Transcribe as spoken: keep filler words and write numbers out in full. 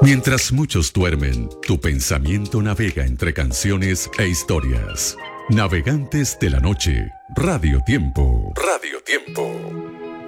Mientras muchos duermen, tu pensamiento navega entre canciones e historias. Navegantes de la noche, Radio Tiempo. Radio Tiempo.